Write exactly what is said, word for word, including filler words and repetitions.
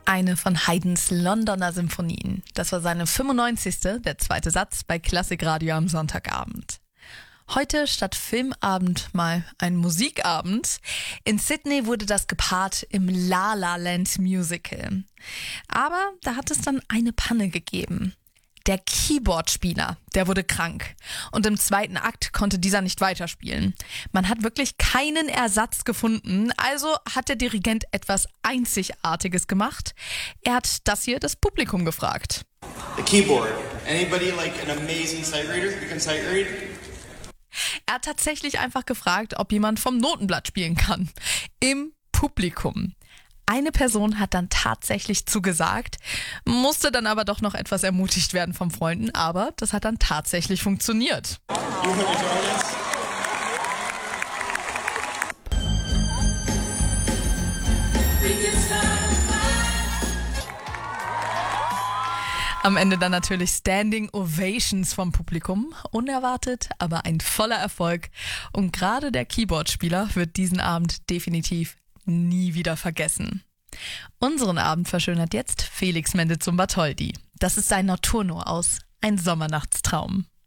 Eine von Haydns Londoner Symphonien. Das war seine fünfundneunzigste, der zweite Satz bei Klassikradio am Sonntagabend. Heute statt Filmabend mal ein Musikabend. In Sydney wurde das gepaart im La La Land Musical. Aber da hat es dann eine Panne gegeben. Der Keyboardspieler, der wurde krank. Und im zweiten Akt konnte dieser nicht weiterspielen. Man hat wirklich keinen Ersatz gefunden, also hat der Dirigent etwas Einzigartiges gemacht. Er hat das hier das Publikum gefragt. The keyboard. Anybody like an amazing sight reader? You can sight read? Er hat tatsächlich einfach gefragt, ob jemand vom Notenblatt spielen kann. Im Publikum. Eine Person hat dann tatsächlich zugesagt, musste dann aber doch noch etwas ermutigt werden vom Freunden, aber das hat dann tatsächlich funktioniert. Am Ende dann natürlich Standing Ovations vom Publikum. Unerwartet, aber ein voller Erfolg. Und gerade der Keyboardspieler wird diesen Abend definitiv nie wieder vergessen. Unseren Abend verschönert jetzt Felix Mendelssohn Bartholdy. Das ist sein Notturno aus Ein Sommernachtstraum.